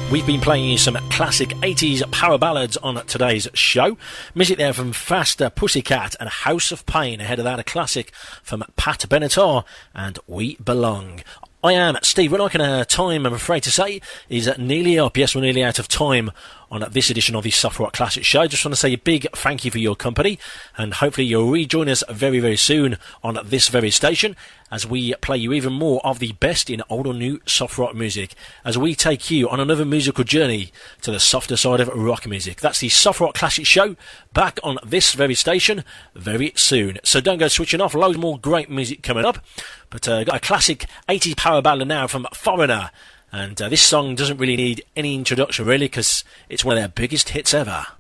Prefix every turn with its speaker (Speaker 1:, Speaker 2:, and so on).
Speaker 1: We've been playing you some classic 80s power ballads on today's show. Music there from Faster Pussycat and House of Pain. Ahead of that, a classic from Pat Benatar and We Belong. I am Steve. We're liking time, I'm afraid to say, is nearly up. Yes, we're nearly out of time on this edition of the Soft Rock Classic Show. Just want to say a big thank you for your company, and hopefully you'll rejoin us very, very soon on this very station as we play you even more of the best in old or new soft rock music, as we take you on another musical journey to the softer side of rock music. That's the Soft Rock Classic Show, back on this very station very soon. So don't go switching off, loads more great music coming up. But got a classic 80s power ballad now from Foreigner, and this song doesn't really need any introduction really, because it's one of their biggest hits ever.